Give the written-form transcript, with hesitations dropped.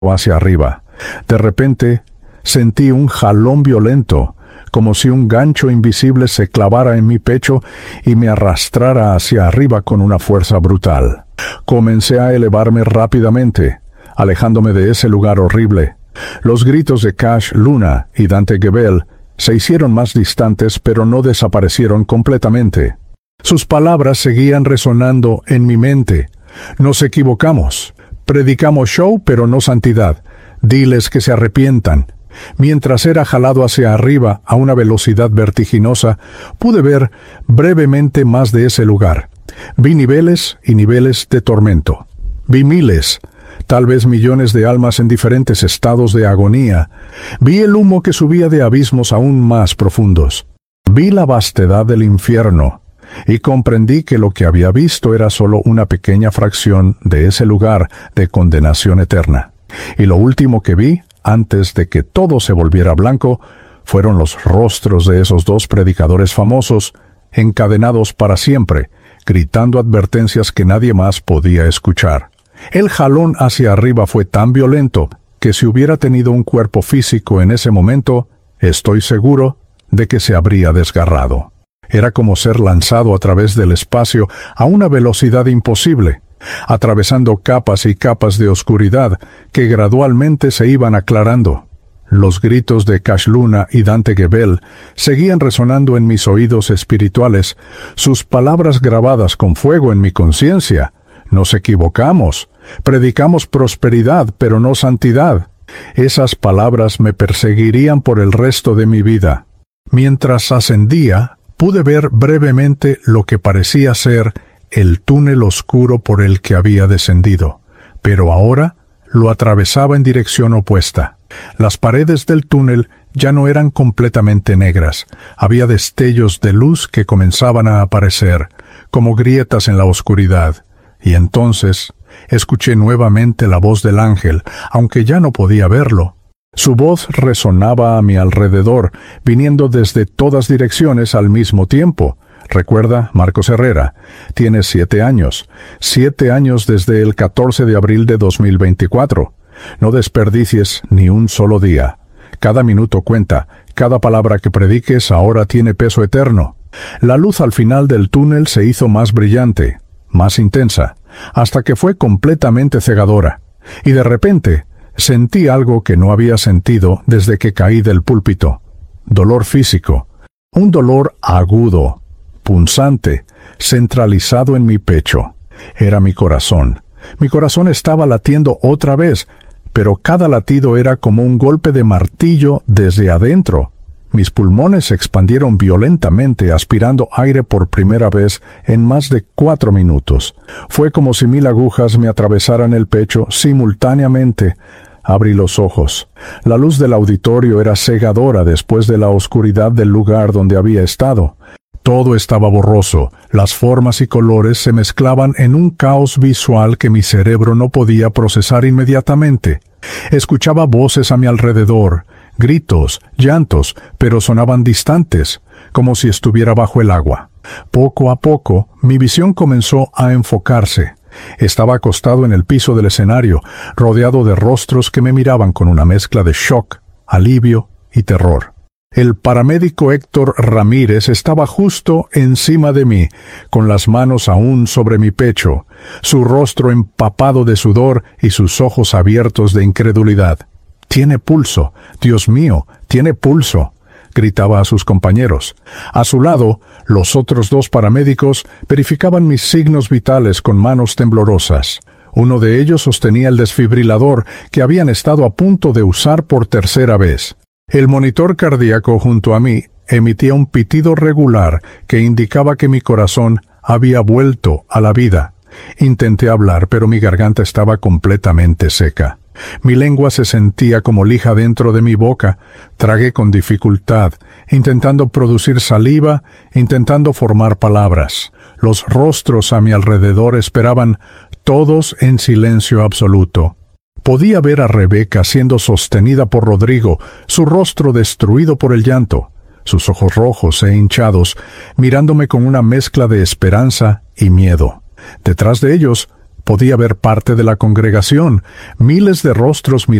hacia arriba. De repente, sentí un jalón violento, como si un gancho invisible se clavara en mi pecho y me arrastrara hacia arriba con una fuerza brutal. Comencé a elevarme rápidamente, alejándome de ese lugar horrible. Los gritos de Cash Luna y Dante Gebel se hicieron más distantes, pero no desaparecieron completamente. Sus palabras seguían resonando en mi mente. Nos equivocamos. Predicamos show, pero no santidad. Diles que se arrepientan. Mientras era jalado hacia arriba a una velocidad vertiginosa, pude ver brevemente más de ese lugar. Vi niveles y niveles de tormento. Vi miles, tal vez millones de almas en diferentes estados de agonía. Vi el humo que subía de abismos aún más profundos. Vi la vastedad del infierno, y comprendí que lo que había visto era solo una pequeña fracción de ese lugar de condenación eterna. Y lo último que vi, antes de que todo se volviera blanco, fueron los rostros de esos dos predicadores famosos, encadenados para siempre, gritando advertencias que nadie más podía escuchar. El jalón hacia arriba fue tan violento que si hubiera tenido un cuerpo físico en ese momento, estoy seguro de que se habría desgarrado. Era como ser lanzado a través del espacio a una velocidad imposible, atravesando capas y capas de oscuridad que gradualmente se iban aclarando. Los gritos de Cash Luna y Dante Gebel seguían resonando en mis oídos espirituales, sus palabras grabadas con fuego en mi conciencia. Nos equivocamos, predicamos prosperidad, pero no santidad. Esas palabras me perseguirían por el resto de mi vida. Mientras ascendía, pude ver brevemente lo que parecía ser el túnel oscuro por el que había descendido, pero ahora lo atravesaba en dirección opuesta. Las paredes del túnel ya no eran completamente negras. Había destellos de luz que comenzaban a aparecer, como grietas en la oscuridad. Y entonces escuché nuevamente la voz del ángel, aunque ya no podía verlo. Su voz resonaba a mi alrededor, viniendo desde todas direcciones al mismo tiempo. Recuerda, Marcos Herrera, tienes 7 años. 7 años desde el 14 de abril de 2024. No desperdicies ni un solo día. Cada minuto cuenta. Cada palabra que prediques ahora tiene peso eterno. La luz al final del túnel se hizo más brillante, más intensa, hasta que fue completamente cegadora. Y de repente, sentí algo que no había sentido desde que caí del púlpito. Dolor físico. Un dolor agudo, punzante, centralizado en mi pecho. Era mi corazón. Mi corazón estaba latiendo otra vez, pero cada latido era como un golpe de martillo desde adentro. Mis pulmones se expandieron violentamente, aspirando aire por primera vez en más de 4 minutos. Fue como si 1000 agujas me atravesaran el pecho simultáneamente. Abrí los ojos. La luz del auditorio era cegadora después de la oscuridad del lugar donde había estado. Todo estaba borroso. Las formas y colores se mezclaban en un caos visual que mi cerebro no podía procesar inmediatamente. Escuchaba voces a mi alrededor, gritos, llantos, pero sonaban distantes, como si estuviera bajo el agua. Poco a poco, mi visión comenzó a enfocarse. Estaba acostado en el piso del escenario, rodeado de rostros que me miraban con una mezcla de shock, alivio y terror. El paramédico Héctor Ramírez estaba justo encima de mí, con las manos aún sobre mi pecho, su rostro empapado de sudor y sus ojos abiertos de incredulidad. «Tiene pulso, Dios mío, tiene pulso», gritaba a sus compañeros. A su lado, los otros 2 paramédicos verificaban mis signos vitales con manos temblorosas. Uno de ellos sostenía el desfibrilador que habían estado a punto de usar por tercera vez. El monitor cardíaco junto a mí emitía un pitido regular que indicaba que mi corazón había vuelto a la vida. Intenté hablar, pero mi garganta estaba completamente seca. Mi lengua se sentía como lija dentro de mi boca. Tragué con dificultad, intentando producir saliva, intentando formar palabras. Los rostros a mi alrededor esperaban, todos en silencio absoluto. Podía ver a Rebeca siendo sostenida por Rodrigo, su rostro destruido por el llanto, sus ojos rojos e hinchados, mirándome con una mezcla de esperanza y miedo. Detrás de ellos, Podía ver parte de la congregación, miles de rostros